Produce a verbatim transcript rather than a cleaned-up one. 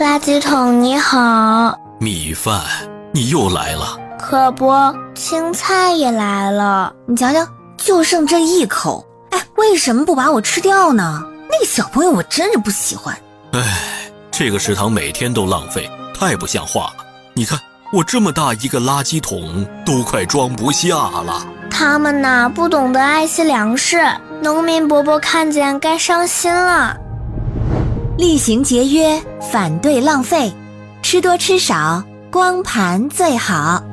垃圾桶你好。 米饭，你又来了。 可不，青菜也来了。 你瞧瞧，就剩这一口，哎，为什么不把我吃掉呢？那个小朋友我真是不喜欢。 哎，这个食堂每天都浪费，太不像话了。你看，我这么大一个垃圾桶都快装不下了。 他们呐，不懂得爱惜粮食，农民伯伯看见该伤心了。 厉行节约，反对浪费，吃多吃少，光盘最好。